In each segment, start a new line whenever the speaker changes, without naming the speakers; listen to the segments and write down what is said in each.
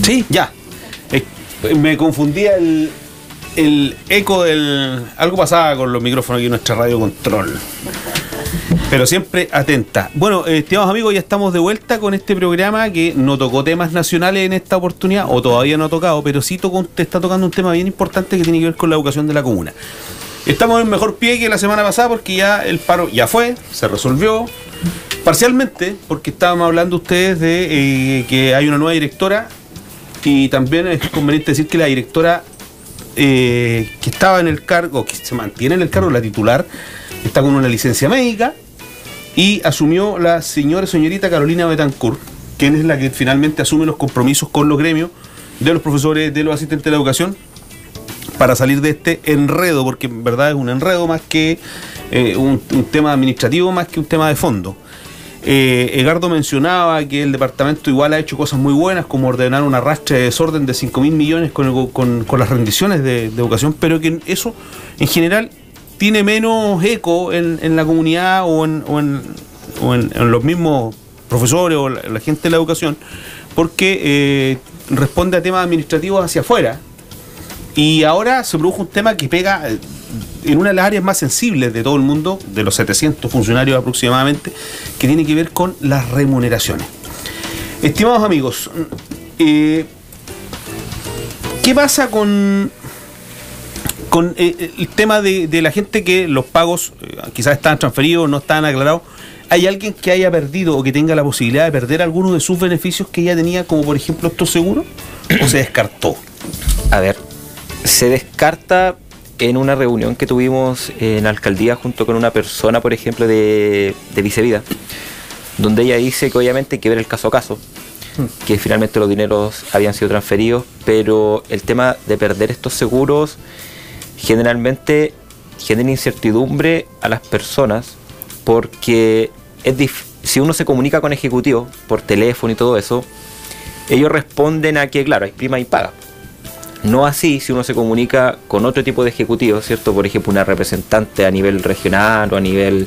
Sí, ya. Me confundía el eco del... Algo pasaba con los micrófonos aquí en nuestra radio control. Pero siempre atenta. Bueno, estimados amigos, ya estamos de vuelta con este programa que no tocó temas nacionales en esta oportunidad, o todavía no ha tocado, pero sí está tocando un tema bien importante que tiene que ver con la educación de la comuna. Estamos en mejor pie que la semana pasada porque ya el paro ya se resolvió. Parcialmente, porque estábamos hablando ustedes de que hay una nueva directora, y también es conveniente decir que la directora que estaba en el cargo, que se mantiene en el cargo, la titular, está con una licencia médica, y asumió la señorita Carolina Betancourt, quien es la que finalmente asume los compromisos con los gremios de los profesores, de los asistentes de la educación, para salir de este enredo, porque en verdad es un enredo más que un tema administrativo, más que un tema de fondo. Edgardo mencionaba que el departamento igual ha hecho cosas muy buenas, como ordenar un arrastre de desorden de 5.000 millones con las rendiciones de educación, pero que eso en general tiene menos eco en la comunidad o en los mismos profesores o la gente de la educación, porque responde a temas administrativos hacia afuera. Y ahora se produjo un tema que pega en una de las áreas más sensibles de todo el mundo, de los 700 funcionarios aproximadamente, que tiene que ver con las remuneraciones. Estimados amigos, ¿qué pasa con el tema de la gente que los pagos quizás estaban transferidos, no estaban aclarados? ¿Hay alguien que haya perdido o que tenga la posibilidad de perder alguno de sus beneficios que ya tenía, como por ejemplo estos seguros? ¿O se descartó?
A ver, se descarta en una reunión que tuvimos en la alcaldía junto con una persona, por ejemplo, de Vicevida, donde ella dice que obviamente hay que ver el caso a caso, que finalmente los dineros habían sido transferidos, pero el tema de perder estos seguros generalmente genera incertidumbre a las personas, porque si uno se comunica con ejecutivos por teléfono y todo eso, ellos responden a que, claro, hay prima y paga. No así si uno se comunica con otro tipo de ejecutivo, ¿cierto? Por ejemplo, una representante a nivel regional o a nivel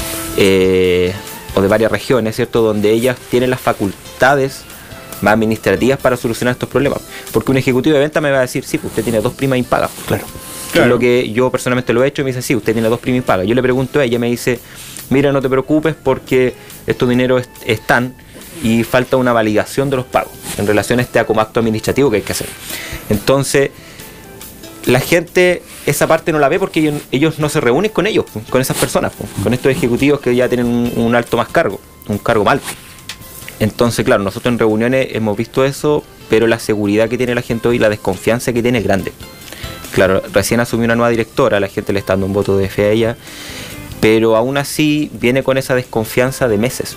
o de varias regiones, ¿cierto? Donde ellas tienen las facultades más administrativas para solucionar estos problemas. Porque un ejecutivo de venta me va a decir, sí, pues usted tiene 2 primas impagas. Claro. Es lo que yo personalmente lo he hecho, y me dice, sí, usted tiene 2 primas impagas. Yo le pregunto a ella, me dice, mira, no te preocupes porque estos dineros están y falta una validación de los pagos en relación a como acto administrativo que hay que hacer. Entonces, la gente esa parte no la ve porque ellos no se reúnen con ellos, con esas personas, con estos ejecutivos que ya tienen un alto más cargo, un cargo más alto. Entonces, claro, nosotros en reuniones hemos visto eso, pero la seguridad que tiene la gente hoy, la desconfianza que tiene es grande. Claro, recién asumió una nueva directora, la gente le está dando un voto de fe a ella, pero aún así viene con esa desconfianza de meses,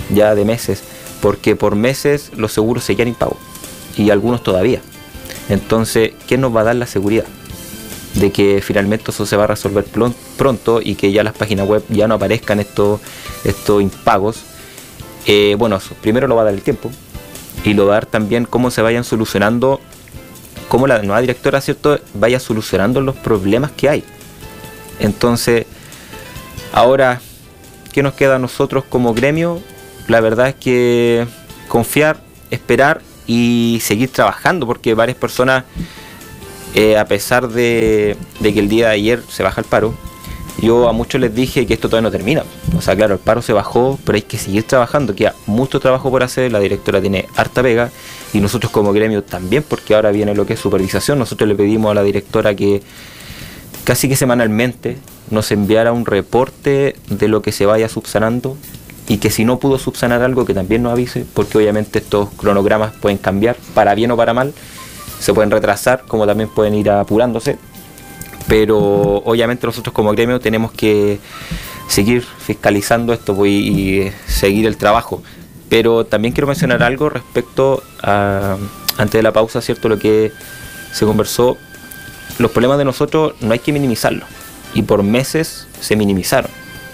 porque por meses los seguros seguían impagos y algunos todavía. Entonces, ¿quién nos va a dar la seguridad de que finalmente eso se va a resolver pronto y que ya las páginas web ya no aparezcan estos impagos? Bueno, primero lo va a dar el tiempo, y lo va a dar también cómo se vayan solucionando, cómo la nueva directora, ¿cierto?, vaya solucionando los problemas que hay. Entonces, ahora, ¿qué nos queda a nosotros como gremio? La verdad es que confiar, esperar y seguir trabajando, porque varias personas, a pesar de que el día de ayer se baja el paro, yo a muchos les dije que esto todavía no termina. O sea, claro, el paro se bajó, pero hay que seguir trabajando, queda mucho trabajo por hacer, la directora tiene harta pega, y nosotros como gremio también, porque ahora viene lo que es supervisación. Nosotros le pedimos a la directora que casi que semanalmente nos enviara un reporte de lo que se vaya subsanando, y que si no pudo subsanar algo, que también nos avise, porque obviamente estos cronogramas pueden cambiar, para bien o para mal, se pueden retrasar, como también pueden ir apurándose, pero obviamente nosotros como gremio tenemos que seguir fiscalizando esto y seguir el trabajo. Pero también quiero mencionar algo respecto a, antes de la pausa, ¿cierto?, lo que se conversó. Los problemas de nosotros no hay que minimizarlos, y por meses se minimizaron.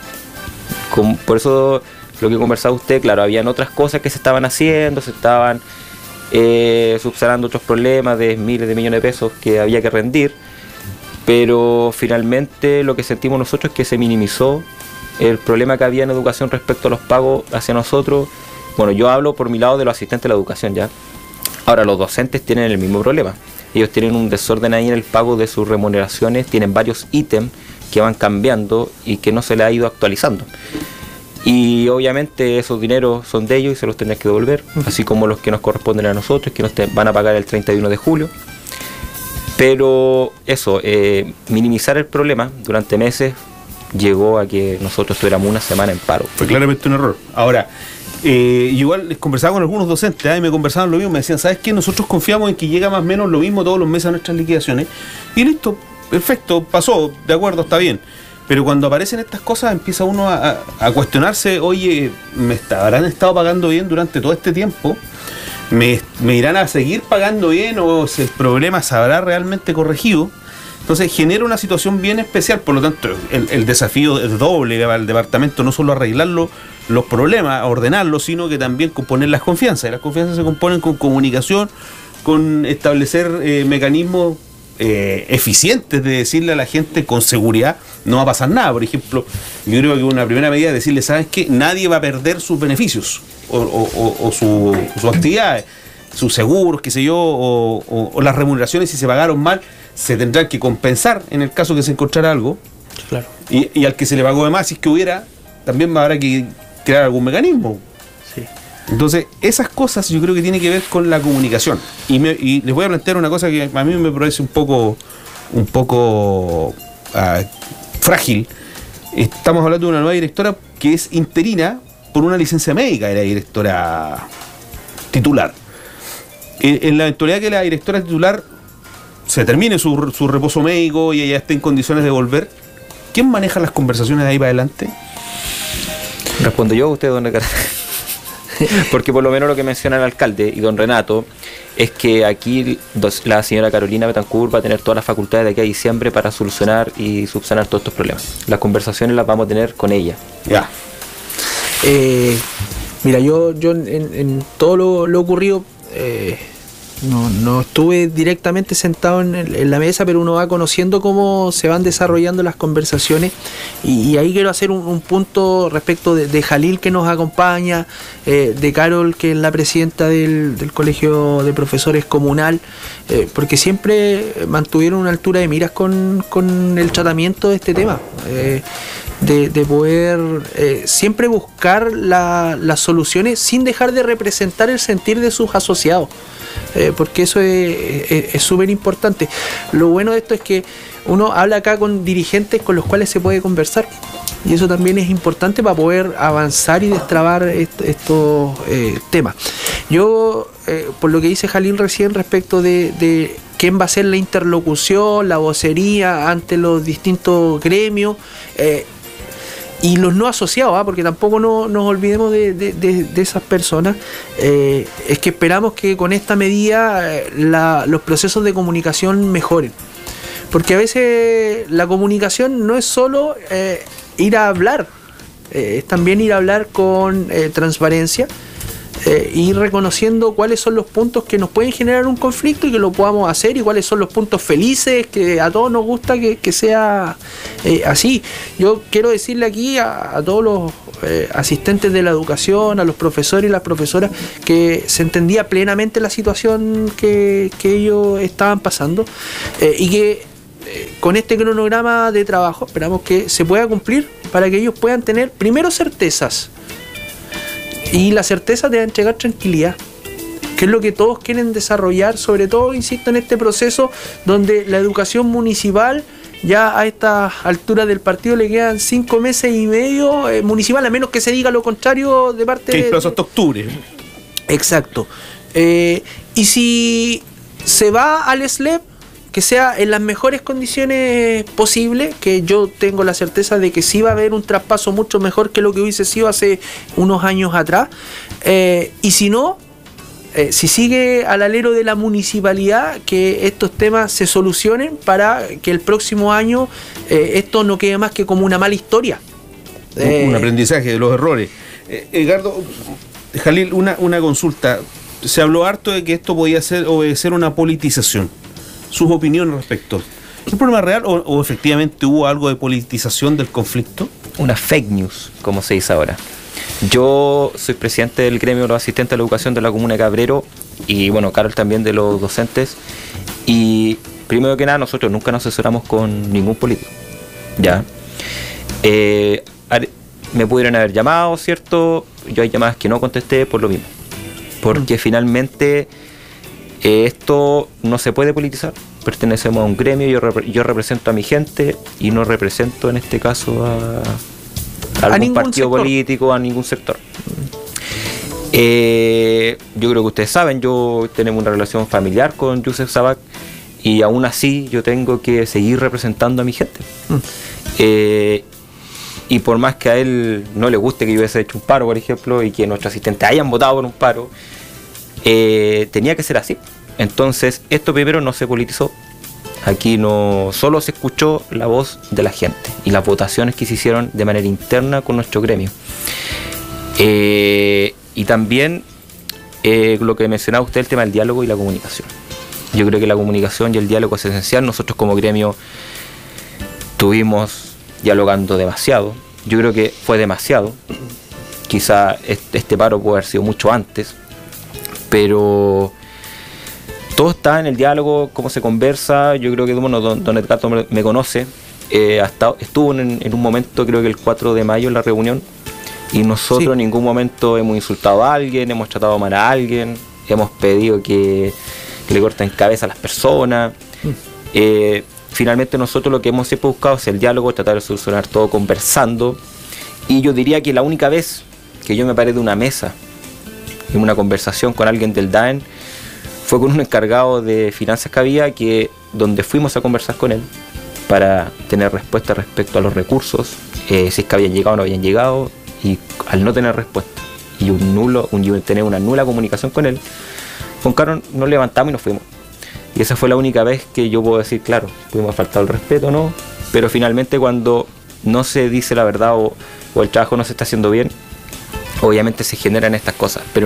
Por eso lo que conversaba usted, claro, habían otras cosas que se estaban haciendo, se estaban subsanando otros problemas de miles de millones de pesos que había que rendir, pero finalmente lo que sentimos nosotros es que se minimizó el problema que había en educación respecto a los pagos hacia nosotros. Bueno, yo hablo por mi lado de los asistentes de la educación, ya. Ahora, los docentes tienen el mismo problema. Ellos tienen un desorden ahí en el pago de sus remuneraciones, tienen varios ítems que van cambiando y que no se les ha ido actualizando. Y obviamente esos dineros son de ellos y se los tendrán que devolver, así como los que nos corresponden a nosotros, que nos van a pagar el 31 de julio. Pero eso, minimizar el problema durante meses llegó a que nosotros estuviéramos una semana en paro.
Fue claramente un error. Ahora, igual les conversaba con algunos docentes, y me conversaban lo mismo, me decían, ¿sabes qué? Nosotros confiamos en que llega más o menos lo mismo todos los meses a nuestras liquidaciones, y listo, perfecto, pasó, de acuerdo, está bien. Pero cuando aparecen estas cosas empieza uno a cuestionarse, oye, ¿me habrán estado pagando bien durante todo este tiempo? ¿Me irán a seguir pagando bien o si el problema se habrá realmente corregido? Entonces genera una situación bien especial, por lo tanto el desafío es doble para el departamento, no solo arreglar los problemas, ordenarlos, sino que también componer las confianzas. Y las confianzas se componen con comunicación, con establecer mecanismos eficientes de decirle a la gente con seguridad no va a pasar nada. Por ejemplo, yo creo que una primera medida es decirle, ¿sabes qué? Nadie va a perder sus beneficios o sus actividades, sus seguros, qué sé yo, o las remuneraciones, si se pagaron mal, se tendrán que compensar en el caso que se encontrara algo.
Claro.
Y al que se le pagó de más, si es que hubiera, también habrá que crear algún mecanismo.
Sí.
Entonces, esas cosas yo creo que tienen que ver con la comunicación. Y les voy a plantear una cosa que a mí me parece un poco frágil. Estamos hablando de una nueva directora que es interina por una licencia médica de la directora titular. En la eventualidad que la directora titular se termine su reposo médico y ella esté en condiciones de volver, ¿quién maneja las conversaciones de ahí para adelante?
¿Respondo yo o usted, don Ricardo? Porque por lo menos lo que menciona el alcalde y don Renato es que aquí la señora Carolina Betancourt va a tener todas las facultades de aquí a diciembre para solucionar y subsanar todos estos problemas. Las conversaciones las vamos a tener con ella.
Ya.
Mira, yo en todo lo ocurrido no estuve directamente sentado en la mesa, pero uno va conociendo cómo se van desarrollando las conversaciones y ahí quiero hacer un punto respecto de Jalil, que nos acompaña, de Carol, que es la presidenta del Colegio de Profesores Comunal, porque siempre mantuvieron una altura de miras con el tratamiento de este tema, de poder siempre buscar las soluciones sin dejar de representar el sentir de sus asociados. Porque eso es súper importante. Lo bueno de esto es que uno habla acá con dirigentes con los cuales se puede conversar, y eso también es importante para poder avanzar y destrabar estos temas. Yo, por lo que dice Jalil recién respecto de quién va a ser la interlocución, la vocería ante los distintos gremios, y los no asociados, porque tampoco nos olvidemos de esas personas, es que esperamos que con esta medida los procesos de comunicación mejoren, porque a veces la comunicación no es solo ir a hablar, es también ir a hablar con transparencia, ir reconociendo cuáles son los puntos que nos pueden generar un conflicto y que lo podamos hacer, y cuáles son los puntos felices que a todos nos gusta que sea así. Yo quiero decirle aquí a todos los asistentes de la educación, a los profesores y las profesoras, que se entendía plenamente la situación que ellos estaban pasando, y que con este cronograma de trabajo esperamos que se pueda cumplir para que ellos puedan tener primero certezas, y la certeza te va a entregar tranquilidad, que es lo que todos quieren desarrollar, sobre todo, insisto, en este proceso donde la educación municipal ya a esta altura del partido le quedan 5 meses y medio municipal, a menos que se diga lo contrario de parte
de... plazo hasta octubre.
Exacto. Y si se va al SLEP, que sea en las mejores condiciones posibles, que yo tengo la certeza de que sí va a haber un traspaso mucho mejor que lo que hubiese sido hace unos años atrás, y si no, si sigue al alero de la municipalidad, que estos temas se solucionen para que el próximo año esto no quede más que como una mala historia.
Un aprendizaje de los errores. Edgardo, Jalil, una consulta. Se habló harto de que esto podía obedecer una politización. ¿Sus opiniones respecto? ¿Es un problema real o efectivamente hubo algo de politización del conflicto?
Una fake news, como se dice ahora. Yo soy presidente del gremio de los asistentes a la educación de la comuna de Cabrero y bueno, Carol también, de los docentes. Y primero que nada, nosotros nunca nos asesoramos con ningún político. Ya. Me pudieron haber llamado, ¿cierto? Yo hay llamadas que no contesté por lo mismo. Porque finalmente esto no se puede politizar. Pertenecemos a un gremio, yo represento a mi gente y no represento en este caso a algún partido político, a ningún sector. Yo creo que ustedes saben, yo tenemos una relación familiar con Youssef Sabac y aún así yo tengo que seguir representando a mi gente. Y por más que a él no le guste que yo hubiese hecho un paro, por ejemplo, y que nuestros asistentes hayan votado por un paro, tenía que ser así. Entonces, esto primero no se politizó. Aquí no solo se escuchó la voz de la gente y las votaciones que se hicieron de manera interna con nuestro gremio. Y también lo que mencionaba usted, el tema del diálogo y la comunicación. Yo creo que la comunicación y el diálogo es esencial. Nosotros como gremio estuvimos dialogando demasiado. Yo creo que fue demasiado. Quizá este paro puede haber sido mucho antes, pero todo está en el diálogo, cómo se conversa. Yo creo que bueno, don Edgardo me conoce. Estuvo en un momento, creo que el 4 de mayo en la reunión, y nosotros sí, en ningún momento hemos insultado a alguien, hemos tratado mal a alguien, hemos pedido que le corten cabeza a las personas. Finalmente nosotros lo que hemos siempre buscado es el diálogo, tratar de solucionar todo conversando. Y yo diría que la única vez que yo me paré de una mesa en una conversación con alguien del DAEN fue con un encargado de finanzas que había, donde fuimos a conversar con él para tener respuesta respecto a los recursos, si es que habían llegado o no habían llegado, y al no tener respuesta y tener una nula comunicación con él, con Carol nos levantamos y nos fuimos. Y esa fue la única vez que yo puedo decir, claro, pudimos faltar el respeto, ¿no? Pero finalmente cuando no se dice la verdad o el trabajo no se está haciendo bien, obviamente se generan estas cosas. Pero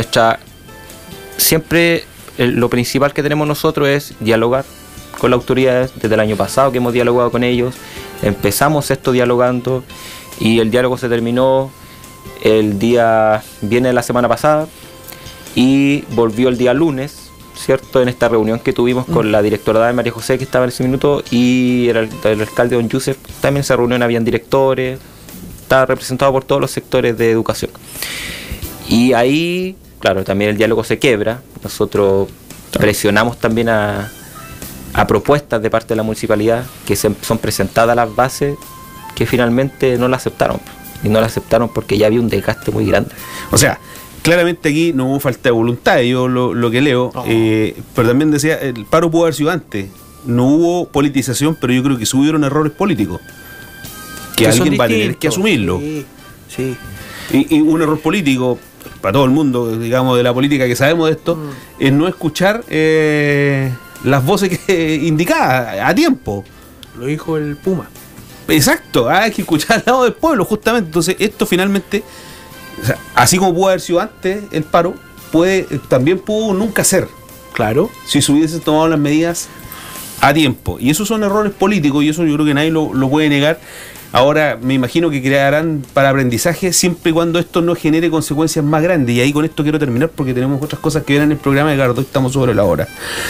siempre lo principal que tenemos nosotros es dialogar con las autoridades. Desde el año pasado que hemos dialogado con ellos, empezamos esto dialogando y el diálogo se terminó el día viernes de la semana pasada y volvió el día lunes, ¿cierto? En esta reunión que tuvimos con la directora de María José, que estaba en ese minuto, y el alcalde don Youssef. También en esa reunión habían directores, estaba representado por todos los sectores de educación. Y ahí, claro, también el diálogo se quiebra. Nosotros presionamos también a propuestas de parte de la municipalidad que son presentadas las bases, que finalmente no la aceptaron. Y no la aceptaron porque ya había un desgaste muy grande.
O sea, claramente aquí no hubo falta de voluntad, yo lo que leo, pero también decía, el paro pudo haber sido antes, no hubo politización, pero yo creo que sí hubieron errores políticos, que alguien va a tener que asumirlo.
Sí.
Y un error político, para todo el mundo, digamos, de la política que sabemos de esto, es no escuchar las voces que indicadas a tiempo.
Lo dijo el Puma.
Exacto, hay que escuchar al lado del pueblo, justamente. Entonces esto finalmente, o sea, así como pudo haber sido antes el paro, también pudo nunca ser.
Claro.
Si se hubiesen tomado las medidas a tiempo. Y esos son errores políticos y eso yo creo que nadie lo puede negar. Ahora me imagino que crearán para aprendizaje siempre y cuando esto no genere consecuencias más grandes. Y ahí con esto quiero terminar porque tenemos otras cosas que ver en el programa de Gardo y estamos sobre la hora.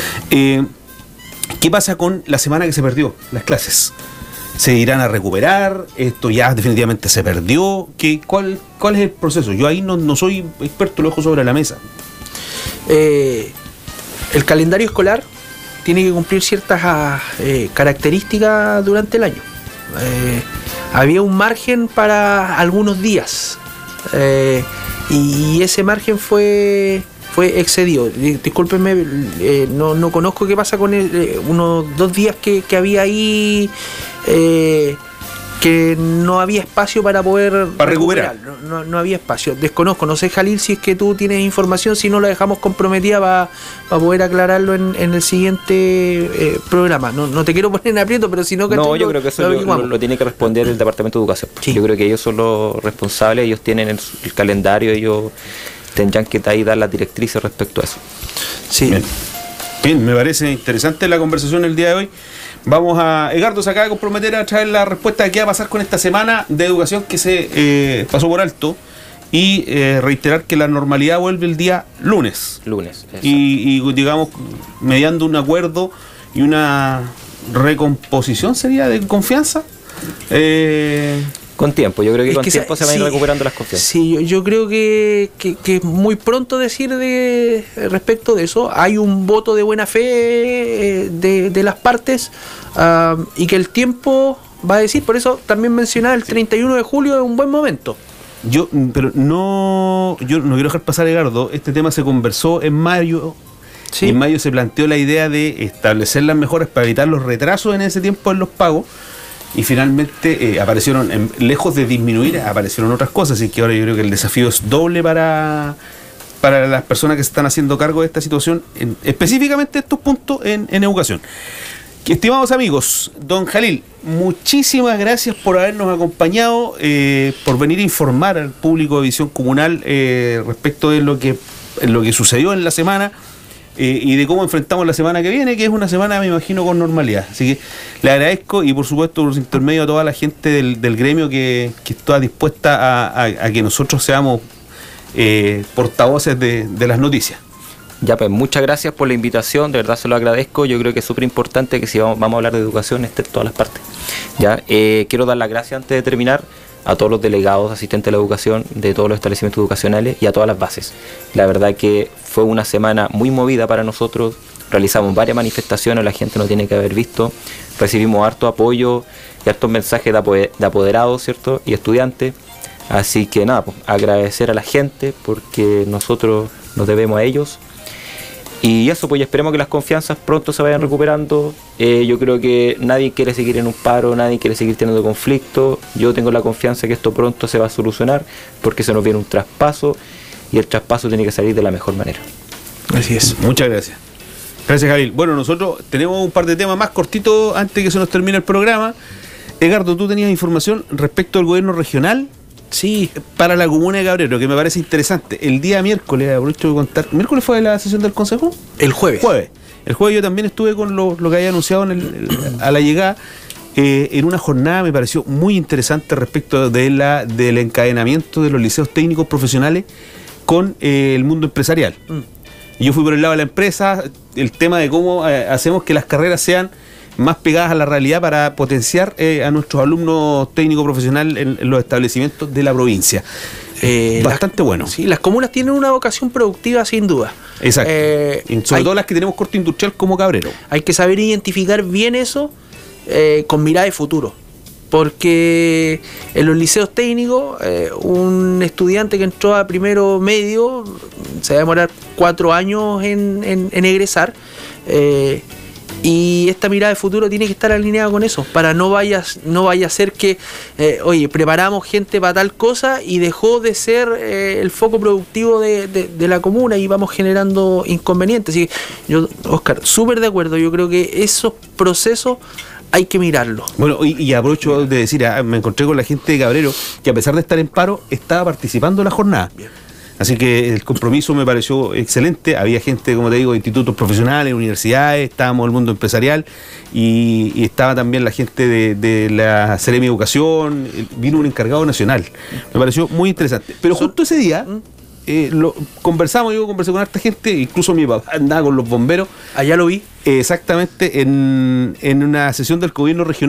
¿Qué pasa con la semana que se perdió? Las clases. ¿Se irán a recuperar? ¿Esto ya definitivamente se perdió? ¿Cuál es el proceso? Yo ahí no soy experto, lo dejo sobre la mesa.
El calendario escolar tiene que cumplir ciertas características durante el año. Había un margen para algunos días y ese margen fue excedido. Discúlpenme, no conozco qué pasa con unos 2 días que había ahí, que no había espacio para poder
recuperar.
No había espacio. Desconozco, no sé, Jalil, si es que tú tienes información, si no la dejamos comprometida para poder aclararlo en el siguiente programa. No te quiero poner en aprieto, pero si no...
No, yo creo que eso lo tiene que responder el Departamento de Educación. Sí. Yo creo que ellos son los responsables, ellos tienen el calendario, ellos tendrán que ahí dar las directrices respecto a eso.
Sí.
Bien, me parece interesante la conversación el día de hoy. Vamos a... Edgardo se acaba de comprometer a traer la respuesta de qué va a pasar con esta semana de educación que se pasó por alto y reiterar que la normalidad vuelve el día lunes. Y digamos, mediando un acuerdo y una recomposición sería de confianza.
Con tiempo, yo creo que con tiempo se van a ir recuperando las confianzas.
Sí, yo creo que es muy pronto decir respecto de eso. Hay un voto de buena fe de las partes y que el tiempo va a decir. Por eso también mencionar el 31 de julio es un buen momento.
Yo no quiero dejar pasar, Edgardo, este tema se conversó en mayo. Sí. En mayo se planteó la idea de establecer las mejoras para evitar los retrasos en ese tiempo en los pagos. Y finalmente aparecieron, lejos de disminuir, aparecieron otras cosas. Así que ahora yo creo que el desafío es doble para las personas que se están haciendo cargo de esta situación, específicamente estos puntos en educación. Estimados amigos, don Jalil, muchísimas gracias por habernos acompañado, por venir a informar al público de Visión Comunal respecto de lo que sucedió en la semana. Y de cómo enfrentamos la semana que viene, que es una semana, me imagino, con normalidad. Así que le agradezco y por supuesto por intermedio a toda la gente del gremio que está dispuesta a que nosotros seamos portavoces de las noticias.
Ya, pues muchas gracias por la invitación, de verdad se lo agradezco. Yo creo que es súper importante que si vamos a hablar de educación esté en todas las partes. Ya, quiero dar las gracias antes de terminar a todos los delegados, asistentes de la educación, de todos los establecimientos educacionales y a todas las bases. La verdad que fue una semana muy movida para nosotros, realizamos varias manifestaciones, la gente nos tiene que haber visto, recibimos harto apoyo y hartos mensajes de apoderados, ¿cierto? Y estudiantes. Así que nada, pues, agradecer a la gente porque nosotros nos debemos a ellos. Y eso, pues esperemos que las confianzas pronto se vayan recuperando. Yo creo que nadie quiere seguir en un paro, nadie quiere seguir teniendo conflicto. Yo tengo la confianza que esto pronto se va a solucionar porque se nos viene un traspaso y el traspaso tiene que salir de la mejor manera.
Así es. Muchas gracias. Gracias, Jalil. Bueno, nosotros tenemos un par de temas más cortitos antes que se nos termine el programa. Edgardo, tú tenías información respecto al gobierno regional. Sí, para la comuna de Cabrero, que me parece interesante. El día miércoles, aprovecho de contar, ¿miércoles fue la sesión del consejo?
El jueves.
El jueves yo también estuve con lo que había anunciado a la llegada, en una jornada me pareció muy interesante respecto del encadenamiento de los liceos técnicos profesionales con el mundo empresarial. Yo fui por el lado de la empresa, el tema de cómo hacemos que las carreras sean más pegadas a la realidad para potenciar a nuestros alumnos técnicos profesionales en los establecimientos de la provincia. Bastante bueno.
Sí, las comunas tienen una vocación productiva sin duda.
Exacto. Sobre todo las que tenemos corte industrial como Cabrero.
Hay que saber identificar bien eso con mirada de futuro. Porque en los liceos técnicos, un estudiante que entró a primero medio se va a demorar 4 años en egresar. Y esta mirada de futuro tiene que estar alineada con eso, para no vaya a ser que, oye, preparamos gente para tal cosa y dejó de ser el foco productivo de la comuna y vamos generando inconvenientes. Así que yo, Oscar, súper de acuerdo, yo creo que esos procesos hay que mirarlos.
Bueno, y aprovecho de decir, me encontré con la gente de Cabrero que a pesar de estar en paro, estaba participando en la jornada. Bien. Así que el compromiso me pareció excelente. Había gente, como te digo, de institutos profesionales, universidades, estábamos el mundo empresarial y estaba también la gente de la Seremi Educación, vino un encargado nacional. Me pareció muy interesante. Pero justo ese día yo conversé con harta gente, incluso mi papá andaba con los bomberos.
Allá lo vi.
Exactamente, en una sesión del gobierno regional.